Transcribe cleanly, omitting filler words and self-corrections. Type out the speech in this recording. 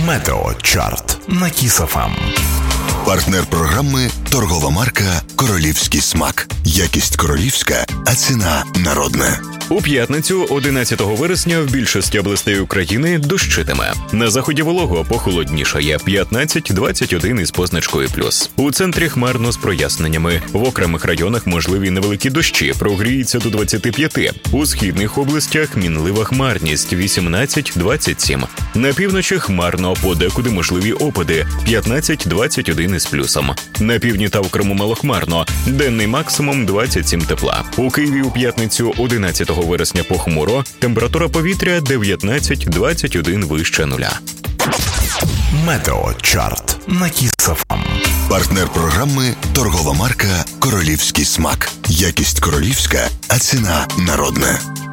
Метеочарт на Kiss FM. Партнер програми – торгова марка «Королівський смак». Якість королівська, а ціна народна. У п'ятницю, 11 вересня, в більшості областей України дощитиме. На заході волого похолоднішає 15-21 із позначкою плюс. У центрі хмарно з проясненнями. В окремих районах можливі невеликі дощі, прогріється до 25. У східних областях мінлива хмарність 18-27. На півночі хмарно, подекуди можливі опади 15-21 із плюсом. На півдні та в Криму малохмарно, денний максимум 27 тепла. У Києві у п'ятницю 11 вересня похмуро, температура повітря 19-21 вище нуля. Метеочарт на Kiss FM. Партнер програми – торгова марка «Королівський смак». Якість королівська, а ціна народна.